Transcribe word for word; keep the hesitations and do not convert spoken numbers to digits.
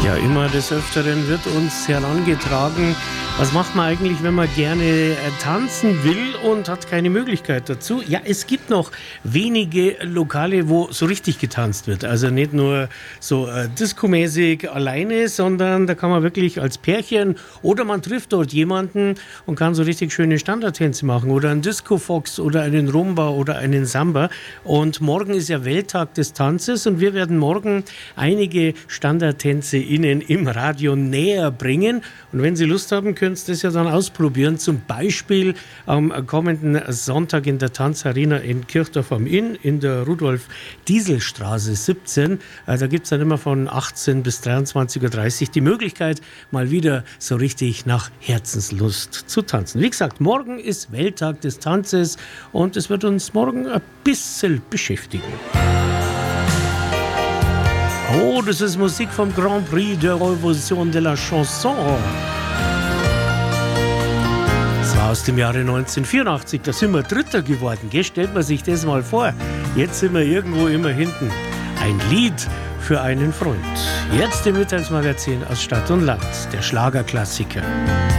Ja, immer des Öfteren wird uns herangetragen, was macht man eigentlich, wenn man gerne äh, tanzen will und hat keine Möglichkeit dazu? Ja, es gibt noch wenige Lokale, wo so richtig getanzt wird. Also nicht nur so äh, discomäßig alleine, sondern da kann man wirklich als Pärchen oder man trifft dort jemanden und kann so richtig schöne Standardtänze machen oder einen Disco-Fox oder einen Rumba oder einen Samba. Und morgen ist ja Welttag des Tanzes und wir werden morgen einige Standardtänze Ihnen im Radio näher bringen. Und wenn Sie Lust haben, können Sie das ja dann ausprobieren. Zum Beispiel am kommenden Sonntag in der Tanzarena in Kirchdorf am Inn in der Rudolf-Diesel-Straße siebzehn. Da gibt es dann immer von achtzehn bis dreiundzwanzig Uhr dreißig die Möglichkeit, mal wieder so richtig nach Herzenslust zu tanzen. Wie gesagt, morgen ist Welttag des Tanzes und es wird uns morgen ein bisschen beschäftigen. Oh, das ist Musik vom Grand Prix de Revolution de la Chanson. Das war aus dem Jahre neunzehnhundertvierundachtzig, da sind wir Dritter geworden. Gell? Stellt man sich das mal vor. Jetzt sind wir irgendwo immer hinten. Ein Lied für einen Freund. Jetzt im Mittagsmagazin aus Stadt und Land, der Schlagerklassiker.